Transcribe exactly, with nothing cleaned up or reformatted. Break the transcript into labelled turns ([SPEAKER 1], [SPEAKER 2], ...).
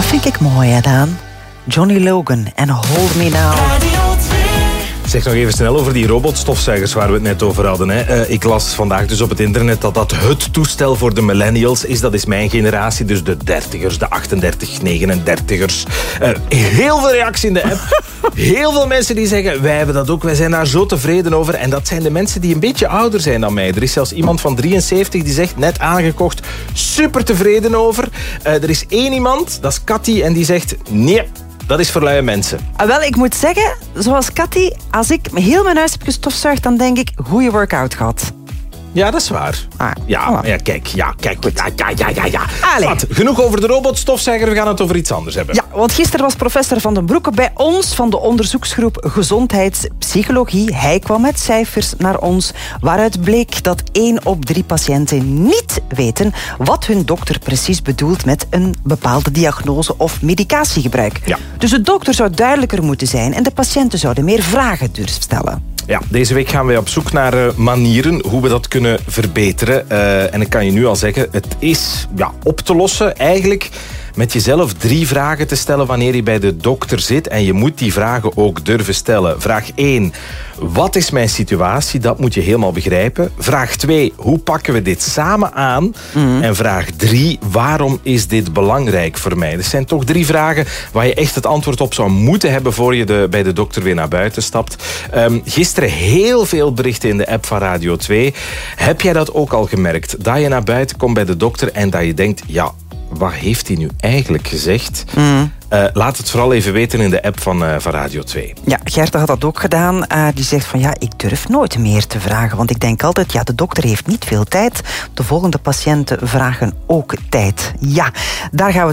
[SPEAKER 1] vind ik mooi, hè, Daan? Johnny Logan en Hold Me Now.
[SPEAKER 2] Zeg nog even snel over die robotstofzuigers waar we het net over hadden. Hè. Uh, ik las vandaag dus op het internet dat dat het toestel voor de millennials is. Dat is mijn generatie, dus de dertigers, de achtendertig, negenendertigers. Uh, heel veel reacties in de app. Heel veel mensen die zeggen, wij hebben dat ook, wij zijn daar zo tevreden over. En dat zijn de mensen die een beetje ouder zijn dan mij. Er is zelfs iemand van drieënzeventig die zegt, net aangekocht, super tevreden over. Uh, er is één iemand, dat is Cathy, en die zegt, nee, dat is voor luie mensen.
[SPEAKER 1] Ah, wel, ik moet zeggen, zoals Cathy, als ik heel mijn huis heb gestofzuigd, dan denk ik, goeie workout gehad.
[SPEAKER 2] Ja, dat is waar.
[SPEAKER 1] Ah,
[SPEAKER 2] ja,
[SPEAKER 1] voilà.
[SPEAKER 2] ja, kijk, ja, kijk. Ja, ja, ja, ja. ja.
[SPEAKER 1] Allee.
[SPEAKER 2] Wat, genoeg over de robotstofzuiger, we gaan het over iets anders hebben.
[SPEAKER 1] Ja, want gisteren was professor Van den Broeke bij ons van de onderzoeksgroep Gezondheidspsychologie. Hij kwam met cijfers naar ons waaruit bleek dat één op drie patiënten niet weten wat hun dokter precies bedoelt met een bepaalde diagnose of medicatiegebruik.
[SPEAKER 2] Ja.
[SPEAKER 1] Dus de dokter zou duidelijker moeten zijn en de patiënten zouden meer vragen durven stellen.
[SPEAKER 2] Ja, deze week gaan wij op zoek naar uh, manieren hoe we dat kunnen verbeteren. Uh, en ik kan je nu al zeggen, het is ja, op te lossen eigenlijk met jezelf drie vragen te stellen wanneer je bij de dokter zit. En je moet die vragen ook durven stellen. Vraag één, wat is mijn situatie? Dat moet je helemaal begrijpen. Vraag twee, hoe pakken we dit samen aan? Mm-hmm. En vraag drie, waarom is dit belangrijk voor mij? Dat zijn toch drie vragen waar je echt het antwoord op zou moeten hebben voor je de, bij de dokter weer naar buiten stapt. Um, gisteren heel veel berichten in de app van Radio twee. Heb jij dat ook al gemerkt? Dat je naar buiten komt bij de dokter en dat je denkt, ja, wat heeft hij nu eigenlijk gezegd? Mm. Uh, laat het vooral even weten in de app van, uh, van Radio twee.
[SPEAKER 1] Ja, Gerda had dat ook gedaan. Uh, die zegt van ja, ik durf nooit meer te vragen. Want ik denk altijd, ja, de dokter heeft niet veel tijd. De volgende patiënten vragen ook tijd. Ja, daar gaan we